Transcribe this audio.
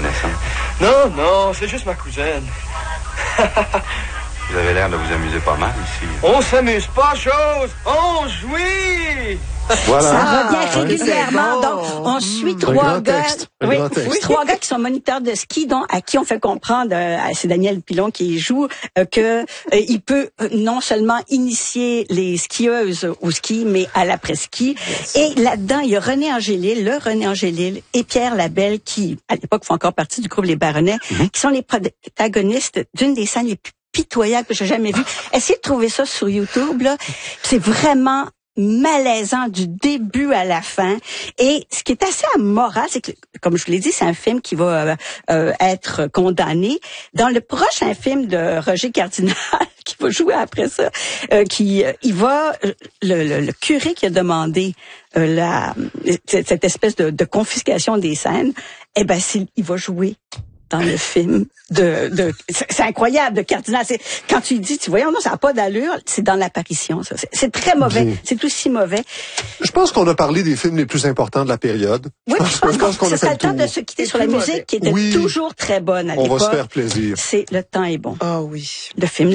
Vanessa? Non, c'est juste ma cousine. Vous avez l'air de vous amuser pas mal ici. On s'amuse pas, chose! On jouit! Voilà. Ça revient régulièrement. bon. Donc, on suit Un trois grand gars. texte. Un grand texte. Trois gars qui sont moniteurs de ski, dont à qui on fait comprendre, c'est Daniel Pilon qui joue, que il peut non seulement initier les skieuses au ski, mais à l'après-ski. Et là-dedans, il y a René Angélil et Pierre Labelle qui, à l'époque, font encore partie du groupe Les Baronnets, qui sont les protagonistes d'une des scènes les plus pitoyables que j'ai jamais vues. Essayez de trouver ça sur YouTube, là. C'est vraiment malaisant du début à la fin. Et ce qui est assez amoral, c'est que, comme je vous l'ai dit, c'est un film qui va être condamné. Dans le prochain film de Roger Cardinal, qui va jouer après ça, le curé qui a demandé cette espèce de confiscation des scènes, il va jouer dans le film c'est incroyable de Cardinal. Quand tu dis, voyons, non, ça n'a pas d'allure, c'est dans l'apparition, ça. C'est très mauvais. Bien. C'est aussi mauvais. Je pense qu'on a parlé des films les plus importants de la période. Oui, je pense qu'on a fait le temps de se quitter sur la musique qui était Oui. toujours très bonne à l'époque. On va se faire plaisir. Le temps est bon. Ah oui. Le film